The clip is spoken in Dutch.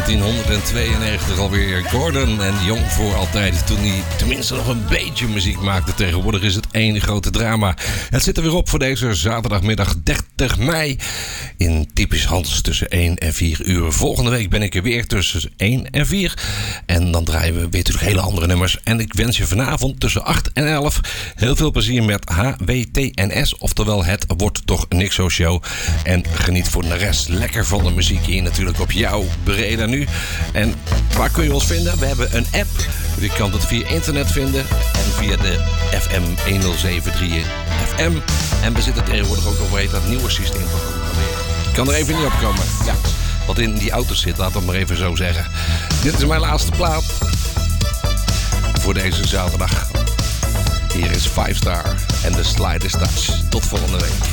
1992 alweer. Gordon en Jong voor altijd. Toen hij tenminste nog een beetje muziek maakte. Tegenwoordig is het één grote drama. Het zit er weer op voor deze zaterdagmiddag 30 mei. In Typisch Hans tussen 1 en 4 uur. Volgende week ben ik er weer tussen 1 en 4. En dan draaien we weer natuurlijk hele andere nummers. En ik wens je vanavond tussen 8 en 11 heel veel plezier met HWTNS. Oftewel het wordt toch niks zo show. En geniet voor de rest lekker van de muziek hier natuurlijk op jouw Breda nu. En waar kun je ons vinden? We hebben een app. Je kan het via internet vinden. En via de FM 1073 FM. En we zitten tegenwoordig ook over dat nieuwe systeem van programmeren. Ik kan er even niet op komen. Ja, wat in die auto's zit, laat het maar even zo zeggen. Dit is mijn laatste plaat voor deze zaterdag. Hier is 5 Star en de Slightest Touch. Tot volgende week.